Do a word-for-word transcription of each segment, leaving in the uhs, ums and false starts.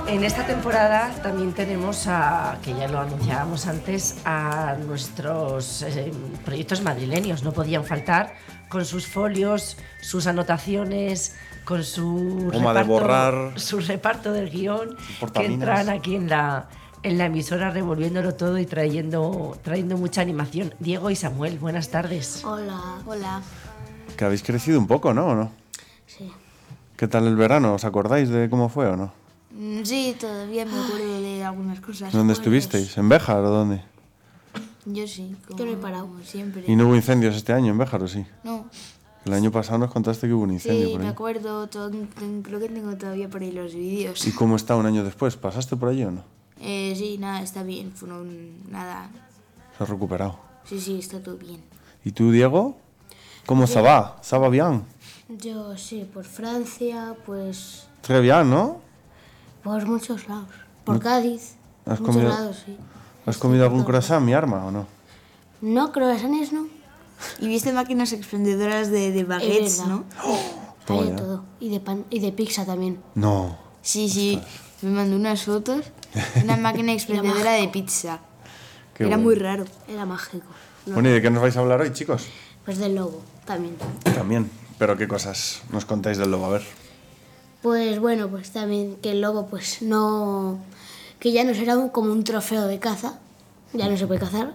En esta temporada también tenemos, a, que ya lo anunciábamos antes, a nuestros eh, proyectos madrileños. No podían faltar con sus folios, sus anotaciones, con su Goma reparto, de borrar, su reparto del guión, que entran aquí en la, en la emisora revolviéndolo todo y trayendo, trayendo mucha animación. Diego y Samuel, buenas tardes. Hola. Hola. Que habéis crecido un poco, ¿no? ¿O no? Sí. ¿Qué tal el verano? ¿Os acordáis de cómo fue o no? Sí, todavía me acuerdo de algunas cosas. ¿Dónde estuvisteis? ¿En Béjar o dónde? Yo sí, como, Yo no he parado, como siempre. ¿Y no hubo incendios este año en Béjar o sí? No. El año pasado nos contaste que hubo un incendio Sí, por ahí. me acuerdo, todo, creo que tengo todavía por ahí los vídeos. ¿Y cómo está un año después? ¿Pasaste por allí o no? Eh, sí, nada, está bien, fue un, nada. ¿Se ha recuperado? Sí, sí, está todo bien. ¿Y tú, Diego? ¿Cómo se va? ¿Se va bien? Yo sí, por Francia, pues... Très bien, ¿no? Por muchos lados. Por Cádiz. ¿Has muchos comido, lados, sí. ¿has comido algún croissant, mi arma, o no? No, croissants no. Y viste máquinas expendedoras de, de baguettes, ¿no? Hay de todo. Y de pan y de pizza también. No. Sí, sí. Me mandó unas fotos. Una máquina expendedora de pizza. Qué Era bueno. muy raro. Era mágico. No. Bueno, ¿y de qué nos vais a hablar hoy, chicos? Pues del lobo, también. También. ¿Pero qué cosas nos contáis del lobo? A ver. Pues bueno, pues también que el lobo pues no... Que ya no será un, como un trofeo de caza. Ya no se puede cazar.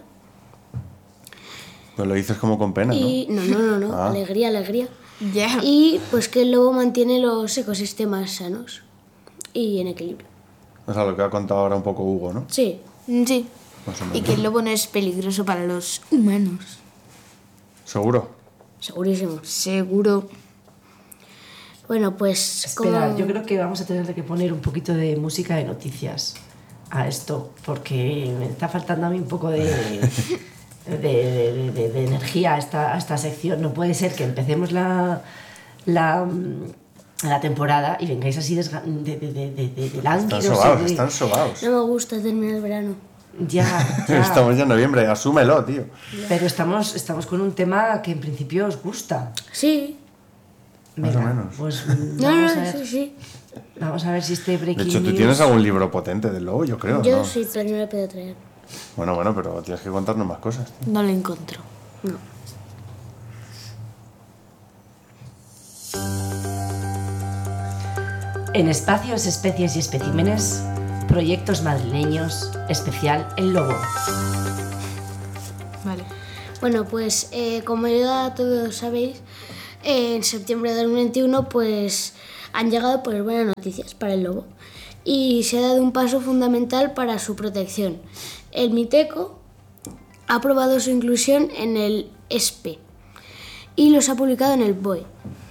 Pues lo dices como con pena, Y ¿no? no, no, no, no. Ah. Alegría, alegría. Ya. Y pues que el lobo mantiene los ecosistemas sanos y en equilibrio. O sea, lo que ha contado ahora un poco Hugo, ¿no? Sí. Sí. Más o menos. Y que el lobo no es peligroso para los humanos. ¿Seguro? Segurísimo. Seguro. Bueno, pues... Espera, como- yo creo que vamos a tener que poner un poquito de música de noticias a esto, porque me está faltando a mí un poco de, de, de- de- de energía a esta, a esta sección. No puede ser que empecemos la, la, la temporada y vengáis así desga- de, de, de, de, de Están lánguidos y sobaos, de- están sobaos. No me gusta terminar el verano. Ya, ya. Estamos ya en noviembre, asúmelo, tío. Pero estamos, estamos con un tema que en principio os gusta. Sí. Más Venga, o menos. pues No, no, vamos a ver, sí, sí. vamos a ver si este De breaking hecho, tú news- tienes algún libro potente del lobo, yo creo, Yo ¿no? sí, pero no le puedo traer. Bueno, bueno, pero tienes que contarnos más cosas, tío. No lo encontró. No. En Espacios, Especies y Especímenes, Proyectos Madrileños, especial El Lobo. Vale. Bueno, pues eh, como ya todos sabéis, eh, en septiembre de dos mil veintiuno pues han llegado pues buenas noticias para el lobo y se ha dado un paso fundamental para su protección. El Miteco ha aprobado su inclusión en el E S P E y los ha publicado en el B O E.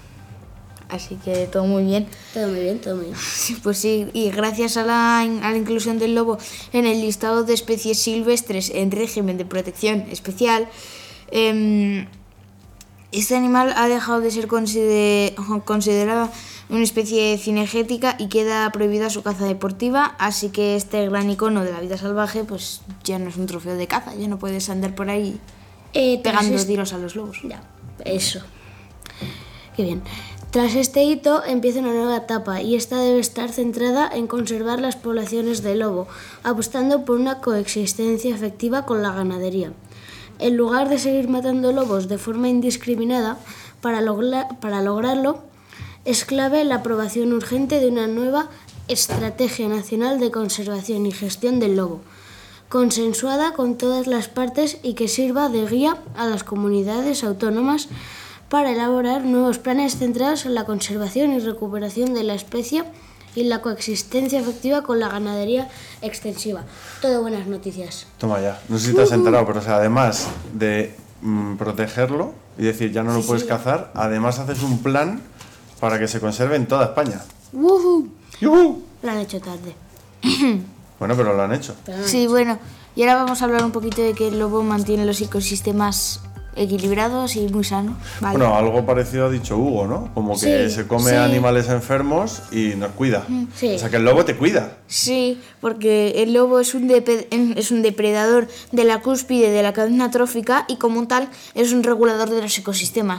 Así que todo muy bien. Todo muy bien, todo muy bien. Sí, pues sí, y gracias a la, a la inclusión del lobo en el listado de especies silvestres en régimen de protección especial, eh, este animal ha dejado de ser consider- considerada una especie cinegética y queda prohibida su caza deportiva, así que este gran icono de la vida salvaje pues ya no es un trofeo de caza, ya no puedes andar por ahí Eh, tras pegando este- tiros a los lobos. Ya, eso. Qué bien. Tras este hito empieza una nueva etapa y esta debe estar centrada en conservar las poblaciones de lobo, apostando por una coexistencia efectiva con la ganadería. En lugar de seguir matando lobos de forma indiscriminada, para, logra- para lograrlo es clave la aprobación urgente de una nueva Estrategia Nacional de Conservación y Gestión del Lobo, consensuada con todas las partes y que sirva de guía a las comunidades autónomas para elaborar nuevos planes centrados en la conservación y recuperación de la especie y la coexistencia efectiva con la ganadería extensiva. Todo buenas noticias. Toma ya. No sé si te has enterado, pero o sea, además de mm, protegerlo y decir ya no lo Sí, puedes sí. cazar, además haces un plan para que se conserve en toda España. ¡Woohoo! ¡Yujú! Lo han hecho tarde. Bueno, pero lo han hecho. Pero no lo han Sí, hecho. bueno, y ahora vamos a hablar un poquito de que el lobo mantiene los ecosistemas equilibrados y muy sanos. Vale. Bueno, algo parecido ha dicho Hugo, ¿no? Como que Sí, se come sí. animales enfermos y nos cuida. Sí. O sea, que el lobo te cuida. Sí, porque el lobo es un, depe- es un depredador de la cúspide de la cadena trófica y como tal es un regulador de los ecosistemas.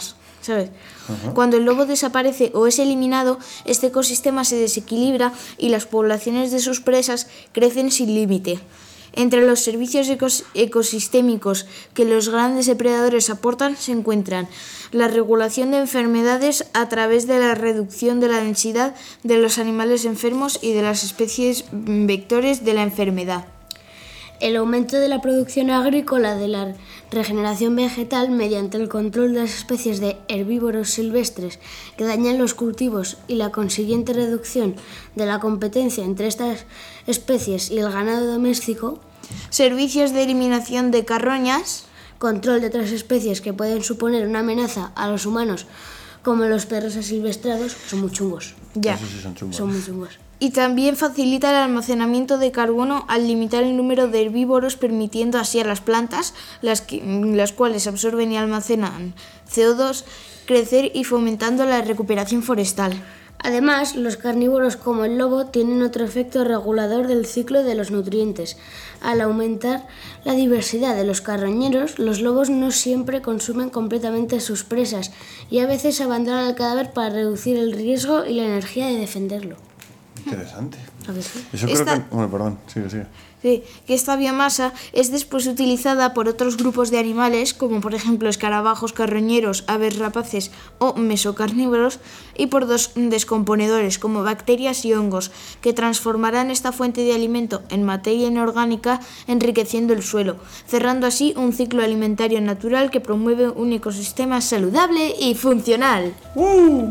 ¿sabes? Uh-huh. Cuando el lobo desaparece o es eliminado, este ecosistema se desequilibra y las poblaciones de sus presas crecen sin límite. Entre los servicios ecos- ecosistémicos que los grandes depredadores aportan se encuentran la regulación de enfermedades a través de la reducción de la densidad de los animales enfermos y de las especies vectores de la enfermedad. El aumento de la producción agrícola, de la regeneración vegetal mediante el control de las especies de herbívoros silvestres que dañan los cultivos y la consiguiente reducción de la competencia entre estas especies y el ganado doméstico. Servicios de eliminación de carroñas. Control de otras especies que pueden suponer una amenaza a los humanos, como los perros asilvestrados, son muy chungos. Ya. Esos sí son chungos. Son muy chungos. Y también facilita el almacenamiento de carbono al limitar el número de herbívoros, permitiendo así a las plantas, las, que, las cuales absorben y almacenan C O dos, crecer y fomentando la recuperación forestal. Además, los carnívoros como el lobo tienen otro efecto regulador del ciclo de los nutrientes. Al aumentar la diversidad de los carroñeros, los lobos no siempre consumen completamente sus presas y a veces abandonan el cadáver para reducir el riesgo y la energía de defenderlo. Interesante. ¿A que sí? Eso Esta- creo que... Bueno, perdón, sigue, sigue. Sí, que esta biomasa es después utilizada por otros grupos de animales, como por ejemplo escarabajos, carroñeros, aves rapaces o mesocarnívoros, y por dos descomponedores, como bacterias y hongos, que transformarán esta fuente de alimento en materia inorgánica, enriqueciendo el suelo, cerrando así un ciclo alimentario natural que promueve un ecosistema saludable y funcional. ¡Uh!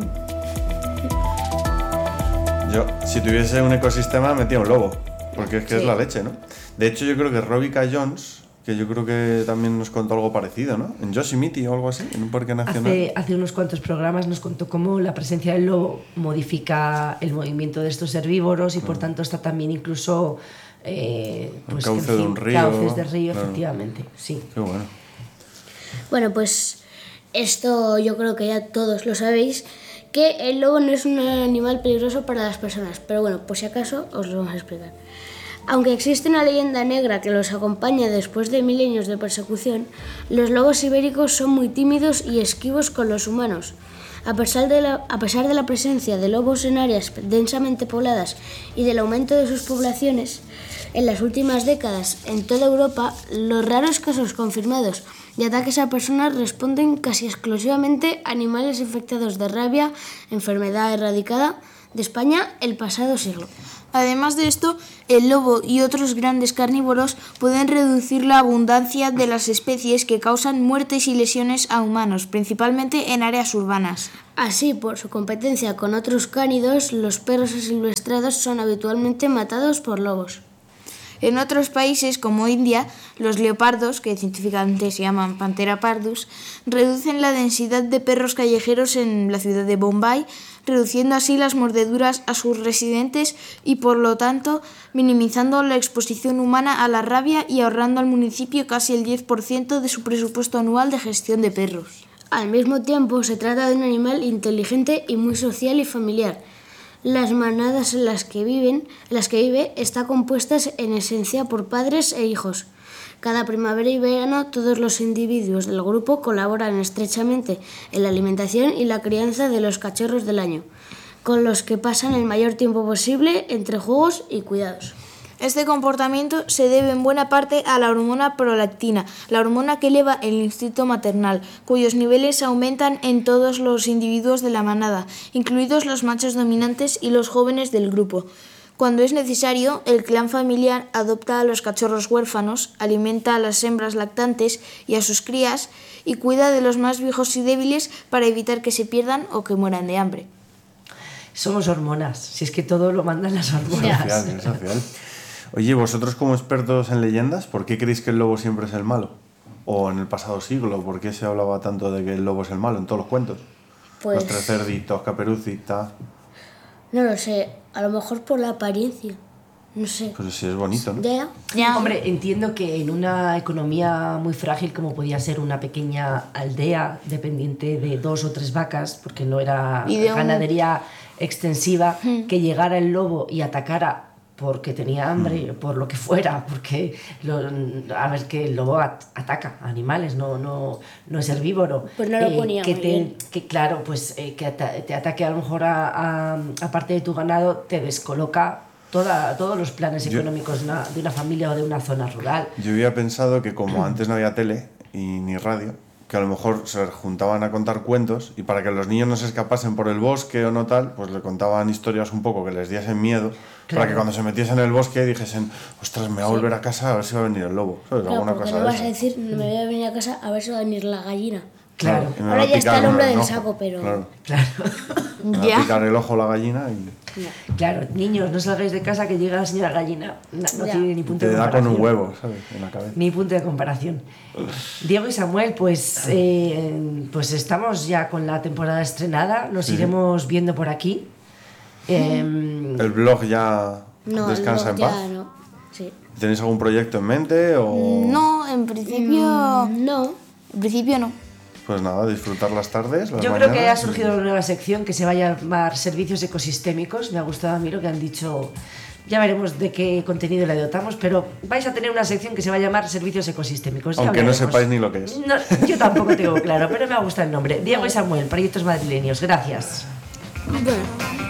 Yo, si tuviese un ecosistema, metía un lobo. Porque es que Sí. es la leche, ¿no? De hecho, yo creo que Robbie K. Jones, que yo creo que también nos contó algo parecido, ¿no? En Yosemite o algo así, en un parque nacional. Hace, hace unos cuantos programas nos contó cómo la presencia del lobo modifica el movimiento de estos herbívoros y por tanto está también incluso eh, pues, cauce en de fin, un río, cauces de río, claro. efectivamente, sí. Qué bueno. Bueno, pues esto yo creo que ya todos lo sabéis, que el lobo no es un animal peligroso para las personas, pero bueno, por si acaso os lo vamos a explicar. Aunque existe una leyenda negra que los acompaña después de milenios de persecución, los lobos ibéricos son muy tímidos y esquivos con los humanos. A pesar de la, a pesar de la presencia de lobos en áreas densamente pobladas y del aumento de sus poblaciones, en las últimas décadas en toda Europa, los raros casos confirmados de ataques a personas responden casi exclusivamente a animales infectados de rabia, enfermedad erradicada de España el pasado siglo. Además de esto, el lobo y otros grandes carnívoros pueden reducir la abundancia de las especies que causan muertes y lesiones a humanos, principalmente en áreas urbanas. Así, por su competencia con otros cánidos, los perros asilvestrados son habitualmente matados por lobos. En otros países, como India, los leopardos, que científicamente se llaman Panthera pardus, reducen la densidad de perros callejeros en la ciudad de Bombay, reduciendo así las mordeduras a sus residentes y, por lo tanto, minimizando la exposición humana a la rabia y ahorrando al municipio casi el diez por ciento de su presupuesto anual de gestión de perros. Al mismo tiempo, se trata de un animal inteligente y muy social y familiar. Las manadas en las que viven, en las que vive, están compuestas en esencia por padres e hijos. Cada primavera y verano, todos los individuos del grupo colaboran estrechamente en la alimentación y la crianza de los cachorros del año, con los que pasan el mayor tiempo posible entre juegos y cuidados. Este comportamiento se debe en buena parte a la hormona prolactina, la hormona que eleva el instinto maternal, cuyos niveles aumentan en todos los individuos de la manada, incluidos los machos dominantes y los jóvenes del grupo. Cuando es necesario, el clan familiar adopta a los cachorros huérfanos, alimenta a las hembras lactantes y a sus crías y cuida de los más viejos y débiles para evitar que se pierdan o que mueran de hambre. Somos hormonas, si es que todo lo mandan las hormonas. Es social, es social. Oye, vosotros como expertos en leyendas, ¿por qué creéis que el lobo siempre es el malo? O en el pasado siglo, ¿por qué se hablaba tanto de que el lobo es el malo en todos los cuentos? Pues Los tres cerditos, Caperucita. no lo sé, a lo mejor por la apariencia, no sé. Pues sí, es bonito, ¿no? Ya, Ya. Hombre, entiendo que en una economía muy frágil como podía ser una pequeña aldea dependiente de dos o tres vacas, porque no era Y de un- ganadería extensiva, que llegara el lobo y atacara porque tenía hambre, por lo que fuera, porque lo, a ver que el lobo at- ataca a animales, no, no, no es herbívoro. Pues no lo ponía que muy te, bien. que claro, pues eh, que ata- te ataque a lo mejor a, a, a parte de tu ganado, te descoloca toda, todos los planes Yo- económicos de una, de una familia o de una zona rural. Yo había pensado que como antes no había tele y ni radio, que a lo mejor se juntaban a contar cuentos y para que los niños no se escapasen por el bosque o no tal, pues le contaban historias un poco que les diesen miedo, para Claro. que cuando se metiesen en el bosque dijesen, ostras, me voy a volver a casa a ver si va a venir el lobo, ¿sabes? Claro, Alguna porque cosa no de vas a eso. decir, me voy a venir a casa a ver si va a venir la gallina. Claro, Y me Ahora va a ya está picar el hombre un del ojo, saco, pero- Claro, claro. me va a Ya. picar el ojo la gallina y Claro, niños, no salgáis de casa que llega la señora gallina. No, no Ya. tiene ni punto te de da con comparación. un huevo, ¿sabes? En la cabeza. Ni punto de comparación. Diego y Samuel, pues, eh, pues estamos ya con la temporada estrenada, los Sí. iremos viendo por aquí. Eh, El blog ya No, descansa el en blog paz. ya no. Sí. ¿Tenéis algún proyecto en mente o...? No, en principio. Mm, no. En principio no. Pues nada, disfrutar las tardes, las yo creo que ha mañanas y- surgido una nueva sección que se va a llamar Servicios Ecosistémicos. Me ha gustado a mí lo que han dicho. Ya veremos de qué contenido le dotamos, pero vais a tener una sección que se va a llamar Servicios Ecosistémicos. Ya Aunque no hablaremos. sepáis ni lo que es. No, yo tampoco tengo claro, pero me ha gustado el nombre. Diego y Samuel, Proyectos Madrileños. Gracias. Bueno.